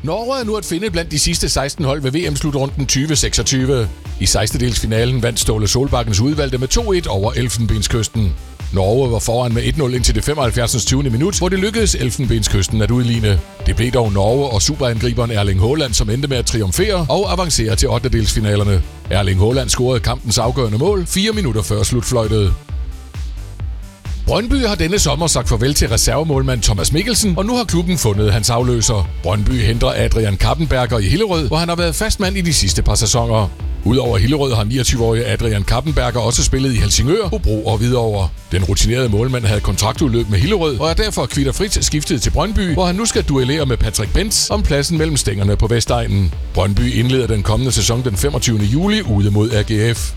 Norge er nu at finde blandt de sidste 16 hold ved VM-slutrunden 2026. I 16-delsfinalen vandt Ståle Solbakkens udvalgte med 2-1 over Elfenbenskysten. Norge var foran med 1-0 indtil det 75. 20. minut, hvor det lykkedes Elfenbenskysten at udligne. Det blev dog Norge og superangriberen Erling Haaland, som endte med at triumfere og avancere til 8-delsfinalerne. Erling Haaland scorede kampens afgørende mål 4 minutter før slutfløjtet. Brøndby har denne sommer sagt farvel til reservemålmand Thomas Mikkelsen, og nu har klubben fundet hans afløser. Brøndby henter Adrian Kappenberger i Hillerød, hvor han har været fastmand i de sidste par sæsoner. Udover Hillerød har 29-årige Adrian Kappenberger også spillet i Helsingør, Hobro og Hvidovre. Den rutinerede målmand havde kontraktudløb med Hillerød, og er derfor kvitterfrit skiftet til Brøndby, hvor han nu skal duellere med Patrick Bentz om pladsen mellem stængerne på Vestegnen. Brøndby indleder den kommende sæson den 25. juli ude mod AGF.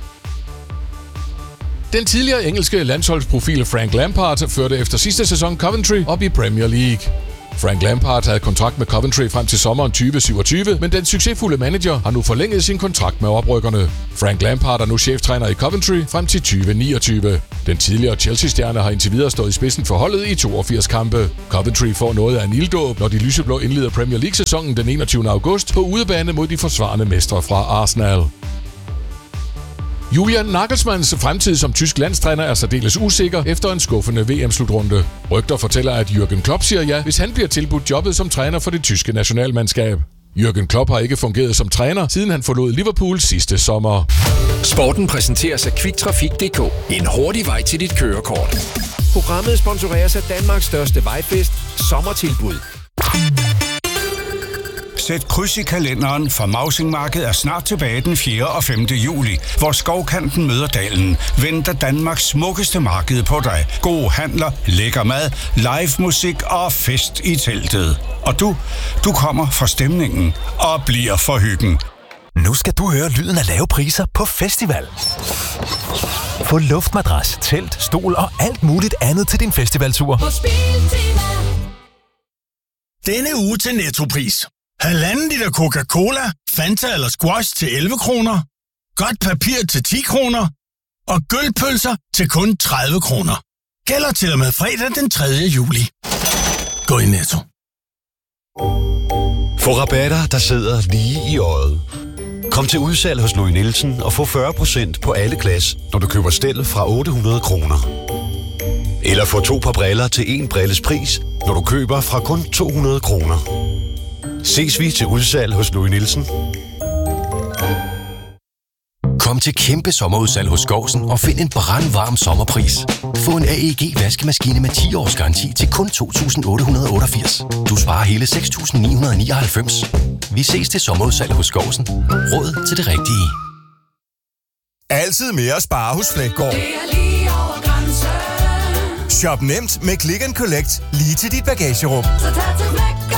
Den tidligere engelske landsholdsprofil Frank Lampard førte efter sidste sæson Coventry op i Premier League. Frank Lampard havde kontrakt med Coventry frem til sommeren 2027, men den succesfulde manager har nu forlænget sin kontrakt med oprykkerne. Frank Lampard er nu cheftræner i Coventry frem til 2029. Den tidligere Chelsea-stjerne har indtil videre stået i spidsen for holdet i 82 kampe. Coventry får noget af en ilddåb, når de lyseblå indleder Premier League-sæsonen den 21. august på udebane mod de forsvarende mestre fra Arsenal. Julian Nagelsmanns fremtid som tysk landstræner er særdeles usikker efter en skuffende VM-slutrunde. Rygter fortæller, at Jürgen Klopp siger ja, hvis han bliver tilbudt jobbet som træner for det tyske nationalmandskab. Jürgen Klopp har ikke fungeret som træner, siden han forlod Liverpool sidste sommer. Sporten præsenteres af Quicktrafik.dk. En hurtig vej til dit kørekort. Programmet sponsoreres af Danmarks største vejfest, Sommertilbud. Sæt kryds i kalenderen, for Mausingmarkedet er snart tilbage den 4. og 5. juli, hvor Skovkanten møder dalen. Venter Danmarks smukkeste marked på dig. Gode handler, lækker mad, live musik og fest i teltet. Og du kommer for stemningen og bliver for hyggen. Nu skal du høre lyden af lave priser på festival. Få luftmadras, telt, stol og alt muligt andet til din festivaltur. Denne uge til Nettopris. 1,5 liter Coca-Cola, Fanta eller Squash til 11 kroner. Godt papir til 10 kroner. Og gølpølser til kun 30 kroner. Gælder til og med fredag den 3. juli. Gå i Netto. Få rabatter, der sidder lige i øjet. Kom til udsalg hos Louis Nielsen og få 40% på alle glas, når du køber stel fra 800 kroner. Eller få 2 par briller til 1 brilles pris, når du køber fra kun 200 kroner. Ses vi til udsalg hos Louis Nielsen. Kom til kæmpe sommerudsalg hos Skovsen og find en brandvarm sommerpris. Få en AEG vaskemaskine med 10 års garanti til kun 2.888. Du sparer hele 6.999. Vi ses til sommerudsalg hos Skovsen. Råd til det rigtige. Altid mere at spare hos Fleggaard. Shop nemt med Click & Collect lige til dit bagagerum. Så tag til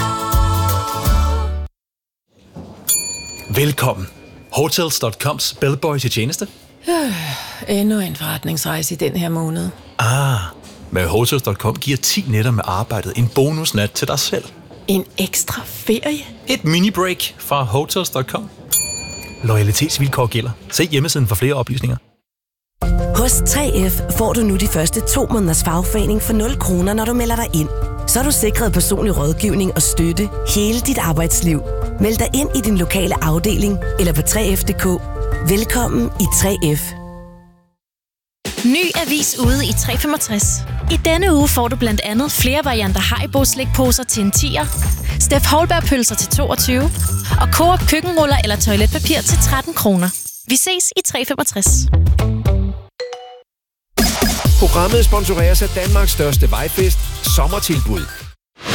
Velkommen. Hotels.coms bellboy til tjeneste. Endnu en forretningsrejse i den her måned. Med Hotels.com giver 10 nætter med arbejdet en bonusnat til dig selv. En ekstra ferie? Et mini-break fra Hotels.com. Loyalitetsvilkår gælder. Se hjemmesiden for flere oplysninger. Hos 3F får du nu de første 2 måneders fagforening for 0 kroner, når du melder dig ind. Så er du sikret personlig rådgivning og støtte hele dit arbejdsliv. Meld dig ind i din lokale afdeling eller på 3F.dk. Velkommen i 3F. Ny avis ude i 365. I denne uge får du blandt andet flere varianter Haribo-slikposer til en 10'er, Steff Holberg-pølser til 22 og Coop køkkenruller eller toiletpapir til 13 kroner. Vi ses i 365. Programmet sponsoreres af Danmarks største vejfest, Sommertilbud.